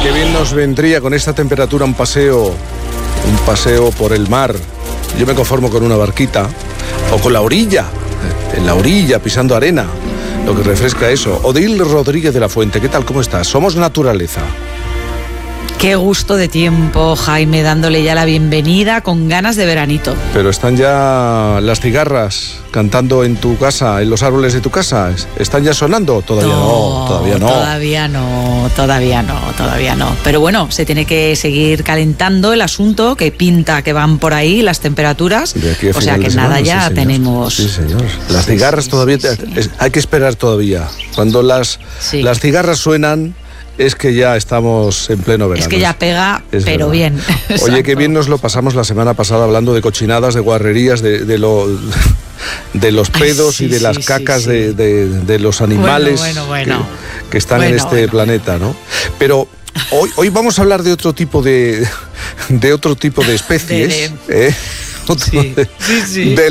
Qué bien nos vendría con esta temperatura un paseo por el mar. Yo me conformo con una barquita o con la orilla, en la orilla pisando arena, lo que refresca eso. Odil Rodríguez de la Fuente, ¿qué tal? ¿Cómo estás? Somos naturaleza. Qué gusto de tiempo, Jaime, dándole ya la bienvenida con ganas de veranito. Pero están ya las cigarras cantando en tu casa, en los árboles de tu casa. ¿Están ya sonando? Todavía no. Pero bueno, se tiene que seguir calentando el asunto, que pinta que van por ahí las temperaturas. O sea que nada, ya tenemos... Sí, señor. Las cigarras todavía... Hay que esperar todavía. Cuando las cigarras suenan... Es que ya estamos en pleno verano. Es que ya pega, pero bien. Oye, qué bien nos lo pasamos la semana pasada hablando de cochinadas, de guarrerías, de los pedos y de las cacas de los animales que están en este planeta, ¿no? Pero hoy vamos a hablar de otro tipo de especies. De